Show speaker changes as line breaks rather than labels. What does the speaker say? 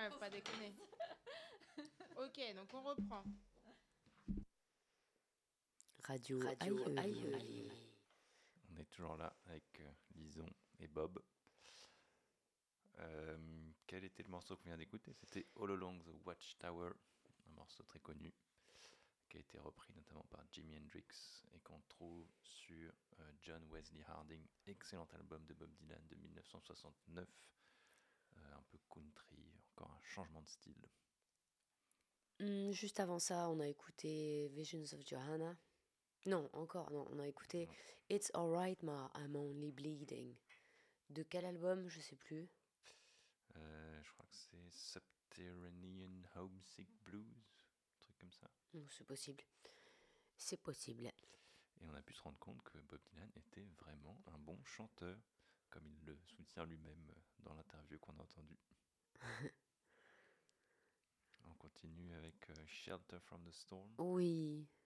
Ouais, pas déconner. Ok, donc on reprend.
Radio Aïe.
On est toujours là avec Lison et Bob. Quel était le morceau qu'on vient d'écouter? C'était All Along the Watchtower, un morceau très connu qui a été repris notamment par Jimi Hendrix et qu'on trouve sur John Wesley Harding, excellent album de Bob Dylan de 1969, un peu country, encore un changement de style.
Juste avant ça, on a écouté Visions of Johanna. Non, on a écouté It's Alright Ma, I'm Only Bleeding. De quel album? Je sais plus.
Je crois que c'est Subterranean Homesick Blues, un truc comme ça.
C'est possible. C'est possible.
Et on a pu se rendre compte que Bob Dylan était vraiment un bon chanteur, comme il le soutient lui-même dans l'interview qu'on a entendue. On continue avec Shelter from the Storm.
Oui,